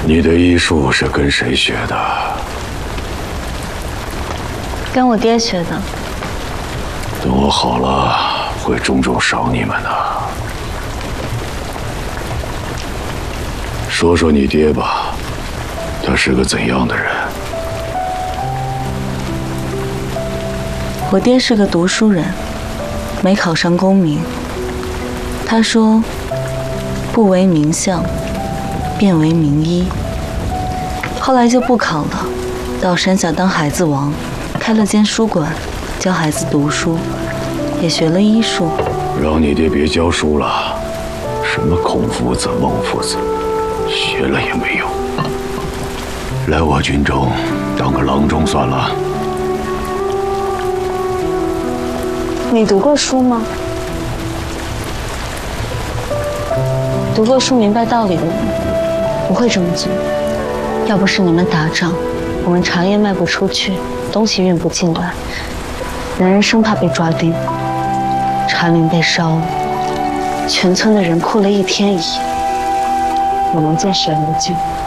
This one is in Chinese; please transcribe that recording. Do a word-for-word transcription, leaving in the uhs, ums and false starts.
你的医术是跟谁学的？ 跟我爹学的。 等我好了，会重重赏你们的。说说你爹吧，他是个怎样的人？ 我爹是个读书人，没考上功名。他说：“不为名相，便为名医。”后来就不考了，到山下当孩子王，开了间书馆，教孩子读书，也学了医术。 让你爹别教书了，什么孔夫子、孟夫子，学了也没用。来我军中当个郎中算了。 你读过书吗？读过书、明白道理的人不会这么做。要不是你们打仗，我们茶叶卖不出去，东西运不进来，人人生怕被抓丁，茶陵被烧了，全村的人哭了一天一夜，我能见谁而救？